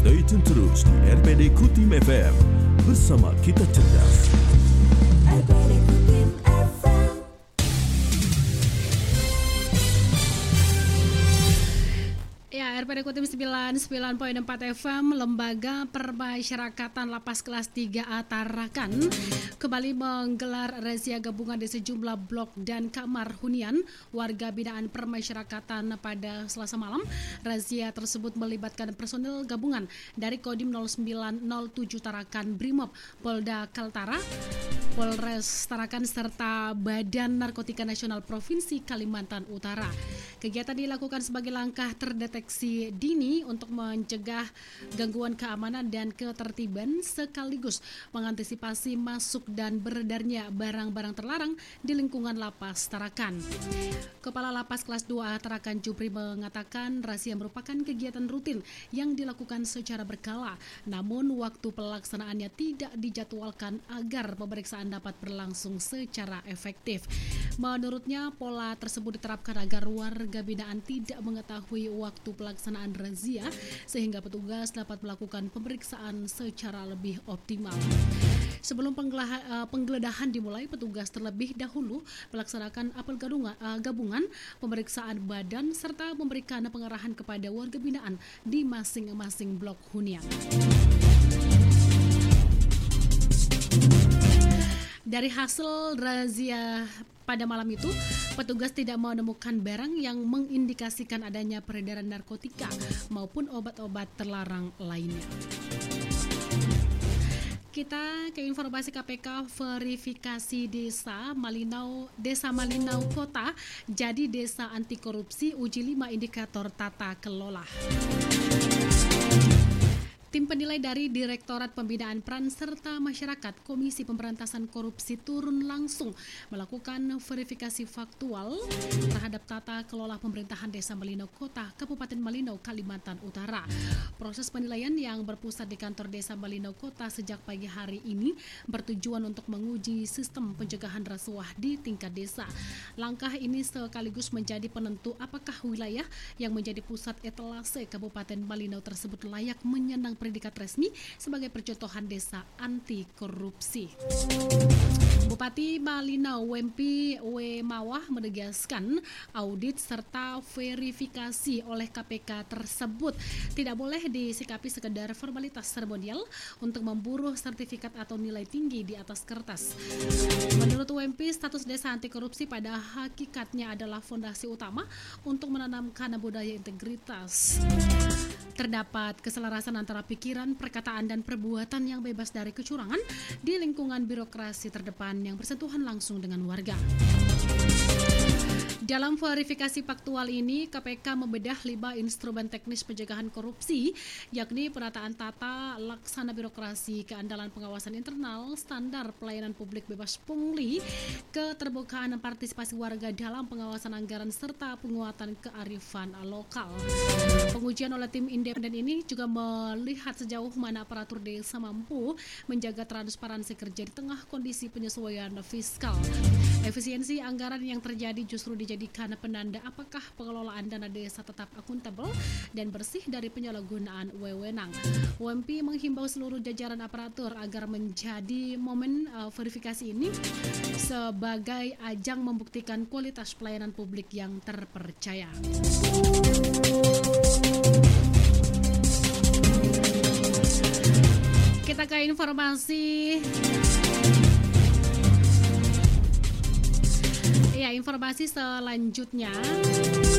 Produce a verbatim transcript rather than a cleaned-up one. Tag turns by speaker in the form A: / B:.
A: Stay tune terus di R P D Kutim F M. Bersama kita cerdas.
B: R P D Kutim F M.
C: Ya, R P D Kutim sembilan puluh sembilan koma empat F M, Lembaga Permasyarakatan Lapas Kelas tiga A Tarakan kembali menggelar razia gabungan di sejumlah blok dan kamar hunian warga binaan permasyarakatan pada Selasa malam. Razia tersebut melibatkan personil gabungan dari Kodim nol sembilan nol tujuh Tarakan Brimob, Polda Kaltara, Polres Tarakan serta Badan Narkotika Nasional Provinsi Kalimantan Utara. Kegiatan dilakukan sebagai langkah terdeteksi dini untuk mencegah gangguan keamanan dan ketertiban sekaligus mengantisipasi masuk dan beredarnya barang-barang terlarang di lingkungan lapas Tarakan. Kepala Lapas Kelas dua A Tarakan Jupri mengatakan razia merupakan kegiatan rutin yang dilakukan secara berkala, namun waktu pelaksanaannya tidak dijadwalkan agar pemeriksaan dapat berlangsung secara efektif. Menurutnya, pola tersebut diterapkan agar warga binaan tidak mengetahui waktu pelaksanaan razia sehingga petugas dapat melakukan pemeriksaan secara lebih optimal. Sebelum penggeledahan dimulai, petugas terlebih dahulu melaksanakan apel gabungan, pemeriksaan badan serta memberikan pengarahan kepada warga binaan di masing-masing blok hunian. Dari hasil razia pada malam itu, petugas tidak menemukan barang yang mengindikasikan adanya peredaran narkotika maupun obat-obat terlarang lainnya. Kita ke informasi K P K. Verifikasi desa Malinau, Desa Malinau Kota jadi desa anti korupsi, uji lima indikator tata kelola. Tim penilai dari Direktorat Pembinaan Peran Serta Masyarakat Komisi Pemberantasan Korupsi turun langsung melakukan verifikasi faktual terhadap tata kelola pemerintahan Desa Malinau Kota, Kabupaten Malinau, Kalimantan Utara. Proses penilaian yang berpusat di kantor Desa Malinau Kota sejak pagi hari ini bertujuan untuk menguji sistem pencegahan rasuah di tingkat desa. Langkah ini sekaligus menjadi penentu apakah wilayah yang menjadi pusat etalase Kabupaten Malinau tersebut layak menyandang predikat resmi sebagai percontohan desa anti korupsi. Bupati Malinau Wempi Wemawah menegaskan audit serta verifikasi oleh K P K tersebut tidak boleh disikapi sekedar formalitas seremonial untuk memburu sertifikat atau nilai tinggi di atas kertas. Menurut Wempi, status desa anti korupsi pada hakikatnya adalah fondasi utama untuk menanamkan budaya integritas. Terdapat keselarasan antara pikiran, perkataan, dan perbuatan yang bebas dari kecurangan di lingkungan birokrasi terdepan yang bersentuhan langsung dengan warga. Dalam verifikasi faktual ini, K P K membedah lima instrumen teknis pencegahan korupsi, yakni penataan tata laksana birokrasi, keandalan pengawasan internal, standar pelayanan publik bebas pungli, keterbukaan dan partisipasi warga dalam pengawasan anggaran, serta penguatan kearifan lokal. Pengujian oleh tim independen ini juga melihat sejauh mana aparatur desa mampu menjaga transparansi kerja di tengah kondisi penyesuaian fiskal. Efisiensi anggaran yang terjadi justru dijadikan penanda apakah pengelolaan dana desa tetap akuntabel dan bersih dari penyalahgunaan wewenang. W M P menghimbau seluruh jajaran aparatur agar menjadi momen uh, verifikasi ini sebagai ajang membuktikan kualitas pelayanan publik yang terpercaya. Kita ke informasi Ya, informasi selanjutnya.